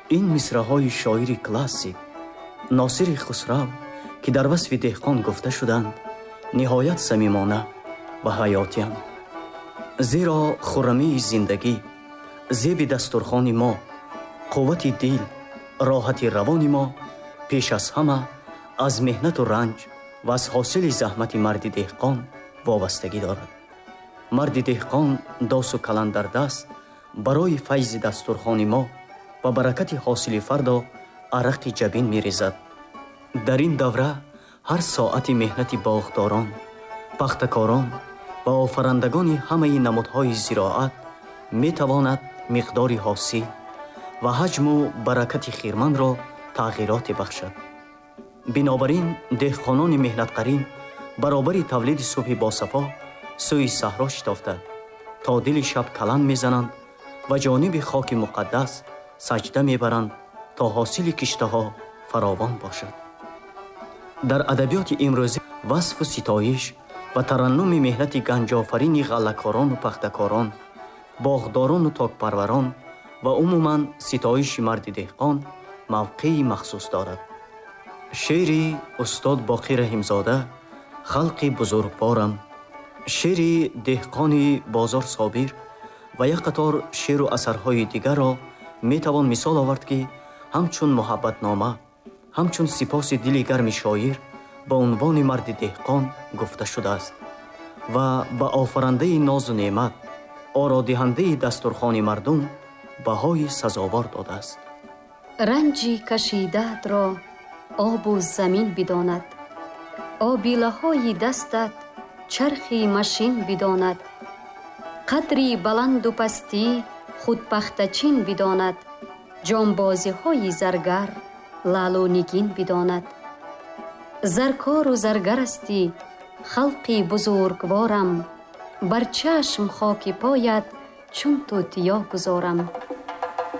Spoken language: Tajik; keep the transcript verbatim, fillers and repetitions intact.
ин мисраҳои шоири классик носири хусрав ки дар васфи деҳқон гуфта шуданд, ниҳоят самимона ва ҳаётиянд. зеро хуррамии зиндагӣ, зеби дастурхони мо, қуввати дил, роҳати равони мо пеш аз ҳама аз меҳнату ранҷ ва аз ҳосили заҳмати марди деҳқон вобастагӣ дорад. марди деҳқон досу калан дар даст барои файзи дастурхони мо ва баракати ҳосили фардо арақи ҷабин мерезад. дар ин давра ҳар соати меҳнати боғдорон, пахтакорон ва офарандагони ҳамаи намудҳои зироат метавонад миқдори ҳосил ва ҳаҷму баракати хирманро тағйироте бахшад. бинобар ин деҳқонони меҳнатқарин баробари тавлиди субҳи босафо сӯи саҳро шитофта то дили шаб калан мезананд ва ҷониби хоки муқаддас саҷда мебаранд то ҳосили киштаҳо фаровон бошад. дар адабиёти имрӯзӣ васфу ситоиш ва тараннуми меҳнати ганҷофарини ғаллакорону пахтакорон, боғдорону токпарварон ва умуман ситоиши марди деҳқон мавқеи махсус дорад. шеъри устод Боқӣ Раҳимзода халқи бузургворам, шеъри деҳқони бозор Собир ва як қатор шеъру асарҳои дигарро метавон мисол овард ки ҳамчун муҳаббатнома, ҳамчун сипоси дили гарми шоир ба унвони марди деҳқон гуфта шудааст ва ба офарандаи нозу неъмат, ородиҳандаи дастурхони мардум баҳои сазовор додааст. ранҷи кашидаатро обу замин бидонад, обилаҳои дастат чархи машин бидонад, қадри баланду пастӣ худпахтачин бидонад, ҷонбозиҳои заргар лаълу нигин бидонад. заркору заргарасти халқи бузургворам, бар чашм хоки поят чун тутиё гузорам.